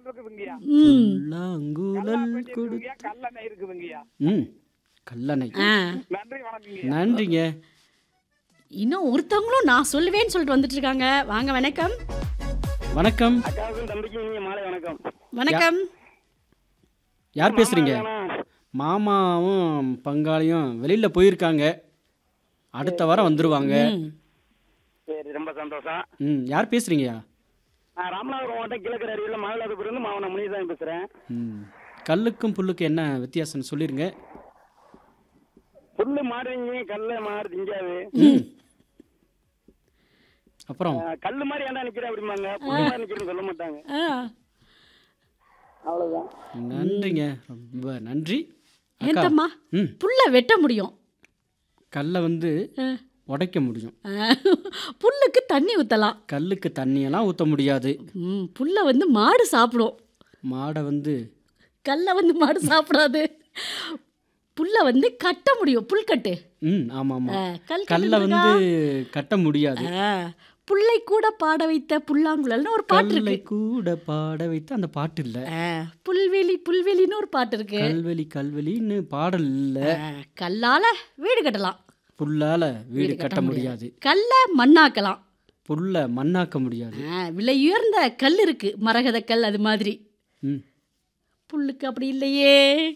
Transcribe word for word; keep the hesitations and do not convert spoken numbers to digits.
புல்லாங்குழல் இருக்குதுங்கய்யா. ம் புல்லாங்குழல் கல்லாப்பட்டி கொடு இருக்குதுங்கய்யா. கல்லணை இருக்குதுங்கய்யா. ம் கல்லணை. ஆ நன்றி வணக்கங்கய்யா. நன்றிங்க. இன்னும் ஒருத்தவங்களும் நான் சொல்லுவேன்னு சொல்லிட்டு வந்துட்டு இருக்காங்க. வாங்க வணக்கம். வணக்கம். அக்காவுக்கும் தம்பிக்கும் இனிய மாலை வணக்கம். வணக்கம். யார் பேசுறீங்க? மாமாவும் பங்காளியும் வெளியில போயிருக்காங்க. அடுத்த வாரம் வந்துருவாங்க. ம் சரி, ரொம்ப சந்தோஷம். ம் யார் பேசுறீங்கயா? நான் ராமநாதபுரம் மாவட்டம் கிழக்கு அருவியில் மாவிலாதுபுரம் மாவன முனிதான் பேசுறேன். ம் கல்லுக்கும் புல்லுக்கும் என்ன வித்தியாசம்னு சொல்லிருங்க. புல்லு மாடுங்க, கல்ல மாடு திங்காது. ம் அப்புறம் அஹ், கல்லு மாதிரி ஏன்டா நிக்கிற அப்படிம்பாங்க. புல்லு மாதிரி நிக்கிறேன்னு சொல்ல மாட்டாங்க. ஆ அவ்வளவுதான். நன்றிங்க. ரொம்ப நன்றி. அக்கா. ஏந்தம்மா ம் புல்ல வெட்ட முடியும். கல்லை வந்து ஆ. உடைக்க முடியும். ஆ. புல்லுக்கு தண்ணி ஊற்றலாம். கல்லுக்கு தண்ணியெல்லாம் ஊற்ற முடியாது. ம் புல்லை வந்து மாடு சாப்பிடும். மாடை வந்து கல்லை வந்து மாடு சாப்பிடாது. புல்லை வந்து கட்ட முடியும். புல்கட்டு. ம் ஆமாம் ஆ, ஆமாம். கல் கல்லை கட்டு வந்து இருக்கா? கட்ட முடியாது. ஆ, புல்லை கூட பாட வைத்த புல்லாங்குழல்னு ஒரு பாட்டு கல்லை இருக்கு. கூட பாட வைத்து அந்த பாட்டு இல்லை. ஆ, புல்வெளி புல்வெளின்னு ஒரு பாட்டு இருக்கு. கல்வெளி கல்வெளின்னு பாடல் இல்லை. ஆ, கல்லால வீடு கட்டலாம். புல்லால வீடு கட்ட முடியாது. கல்லை மண்ணாக்கலாம். புல்ல மண்ணாக்க முடியாது. ஆ, விலையுயர்ந்த கல் இருக்கு, மரகத கல். அது மாதிரி ம் புல்லுக்கு அப்படி இல்லையே.